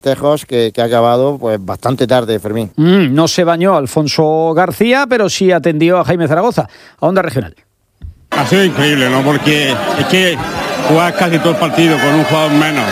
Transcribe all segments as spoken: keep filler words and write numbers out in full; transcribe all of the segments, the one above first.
Tejos, que, que ha acabado pues bastante tarde, Fermín. Mm, no se bañó Alfonso García, pero sí atendió a Jaime Zaragoza, a Onda Regional. Ha sido increíble, ¿no? Porque es que jugar casi todo el partido con un jugador menos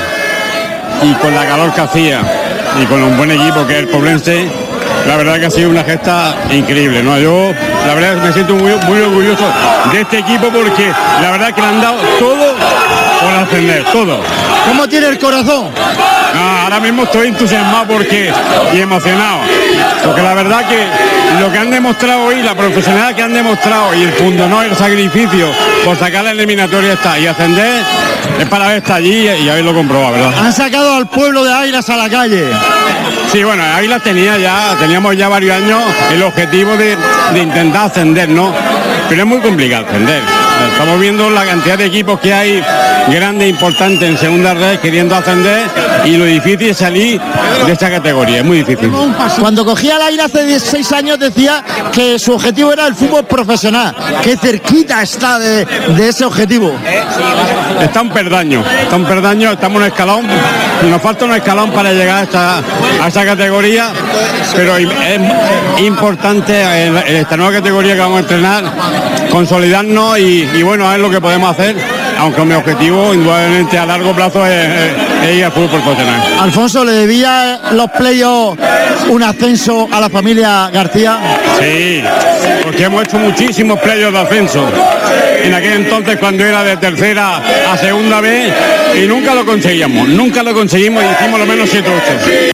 y con la calor que hacía y con un buen equipo que es el Poblense, la verdad que ha sido una gesta increíble, ¿no? Yo la verdad me siento muy, muy orgulloso de este equipo porque la verdad que le han dado todo por ascender, todo. ¿Cómo tiene el corazón? No, ahora mismo estoy entusiasmado porque y emocionado, porque la verdad que lo que han demostrado hoy, la profesionalidad que han demostrado y el pundonor, el sacrificio por sacar la eliminatoria está y ascender es para ver estar allí y haberlo comprobado, ¿verdad? Han sacado al pueblo de Águilas a la calle. Sí, bueno, Águilas tenía ya, teníamos ya varios años el objetivo de, de intentar ascender, ¿no? Pero es muy complicado ascender. Estamos viendo la cantidad de equipos que hay grandes e importantes en segunda red queriendo ascender y lo difícil es salir de esta categoría, es muy difícil. Cuando cogía el Águila hace dieciséis años decía que su objetivo era el fútbol profesional. Qué cerquita está de, de ese objetivo. Está un perdaño, está un perdaño, estamos en un escalón, nos falta un escalón para llegar a esta, a esta categoría, pero es importante en esta nueva categoría que vamos a entrenar, consolidarnos y, y bueno, es lo que podemos hacer, aunque mi objetivo indudablemente a largo plazo es, es, es ir al fútbol profesional. Alfonso, ¿le debía los playoffs un ascenso a la familia García? Sí, porque hemos hecho muchísimos playoffs de ascenso. En aquel entonces cuando era de tercera a segunda vez y nunca lo conseguíamos, nunca lo conseguimos y hicimos lo menos siete ocho.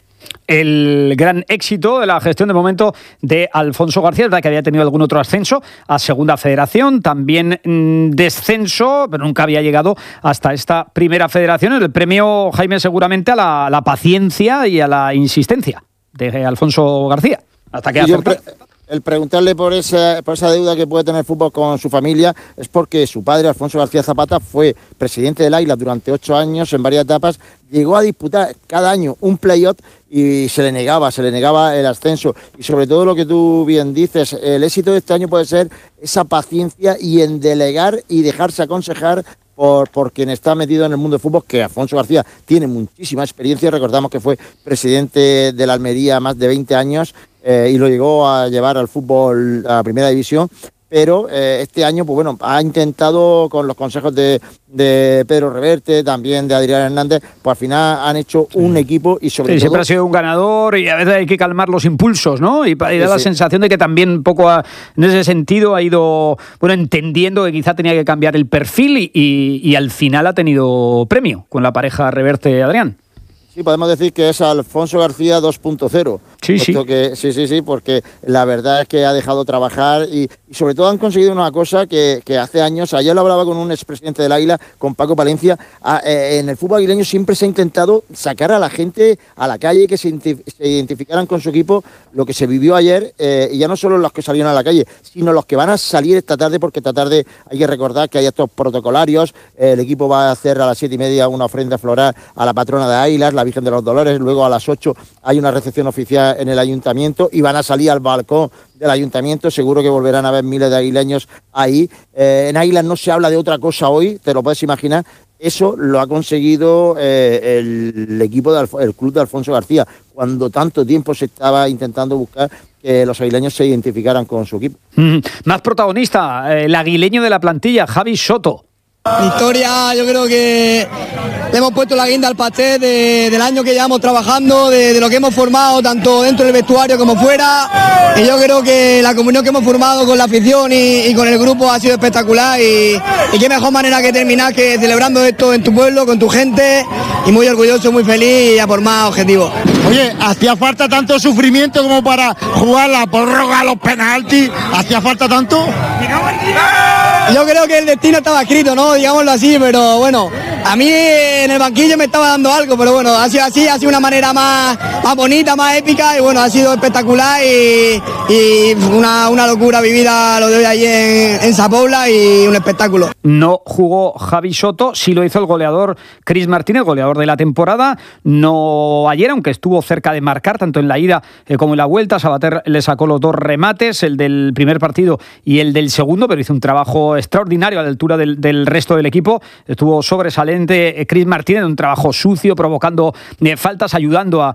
El gran éxito de la gestión de momento de Alfonso García, verdad que había tenido algún otro ascenso a Segunda Federación, también mmm, descenso, pero nunca había llegado hasta esta Primera Federación. El premio, Jaime, seguramente a la, a la paciencia y a la insistencia de Alfonso García. Hasta que acertó. El preguntarle por esa, por esa deuda que puede tener el fútbol con su familia es porque su padre, Alfonso García Zapata, fue presidente del Águila durante ocho años en varias etapas, llegó a disputar cada año un playoff y se le negaba, se le negaba el ascenso. Y sobre todo lo que tú bien dices, el éxito de este año puede ser esa paciencia y en delegar y dejarse aconsejar Por, por quien está metido en el mundo del fútbol, que Alfonso García tiene muchísima experiencia. Recordamos que fue presidente de la Almería más de veinte años eh, y lo llegó a llevar al fútbol a Primera División, pero eh, este año pues bueno, ha intentado con los consejos de, de Pedro Reverte, también de Adrián Hernández, pues al final han hecho un equipo y sobre sí, todo... siempre ha sido un ganador y a veces hay que calmar los impulsos, ¿no? Y, y da sí, la sí. sensación de que también un poco a, en ese sentido ha ido, bueno, entendiendo que quizá tenía que cambiar el perfil y, y, y al final ha tenido premio con la pareja Reverte-Adrián. Sí, podemos decir que es Alfonso García dos punto cero. Sí, sí. Que, sí, sí, sí, porque la verdad es que ha dejado trabajar y, y sobre todo han conseguido una cosa que, que hace años, ayer lo hablaba con un expresidente del Águila, con Paco Palencia, a, eh, en el fútbol aguileño siempre se ha intentado sacar a la gente a la calle, que se, se identificaran con su equipo, lo que se vivió ayer, eh, y ya no solo los que salieron a la calle, sino los que van a salir esta tarde, porque esta tarde hay que recordar que hay estos protocolarios, eh, el equipo va a hacer a las siete y media una ofrenda floral a la patrona de Águilas, la Virgen de los Dolores, luego a las ocho hay una recepción oficial en el ayuntamiento y van a salir al balcón del ayuntamiento, seguro que volverán a ver miles de aguileños ahí. Eh, en Águilas no se habla de otra cosa hoy, te lo puedes imaginar, eso lo ha conseguido eh, el, el equipo del el club de Alfonso García, cuando tanto tiempo se estaba intentando buscar que los aguileños se identificaran con su equipo. Mm, más protagonista, el aguileño de la plantilla, Javi Soto. Victoria, yo creo que le hemos puesto la guinda al pastel de, del año que llevamos trabajando, de, de lo que hemos formado tanto dentro del vestuario como fuera, y yo creo que la comunión que hemos formado con la afición y, y con el grupo ha sido espectacular y, y qué mejor manera que terminar que celebrando esto en tu pueblo, con tu gente, y muy orgulloso, muy feliz y a por más objetivos. Oye, ¿hacía falta tanto sufrimiento como para jugar la prórroga, los penaltis? ¿Hacía falta tanto? Yo creo que el destino estaba escrito, ¿no? Digámoslo así, pero bueno, a mí en el banquillo me estaba dando algo, pero bueno, ha sido así, ha sido una manera más, más bonita, más épica y bueno, ha sido espectacular y, y una, una locura vivida lo de hoy allí en, en Sapobla y un espectáculo. No jugó Javi Soto, sí lo hizo el goleador Cris Martínez, goleador de la temporada, no ayer, aunque estuvo cerca de marcar, tanto en la ida eh, como en la vuelta. Sabater le sacó los dos remates, el del primer partido y el del segundo, pero hizo un trabajo trabajo extraordinario a la altura del, del resto del equipo. Estuvo sobresaliente Chris Martínez, un trabajo sucio, provocando eh, faltas, ayudando a,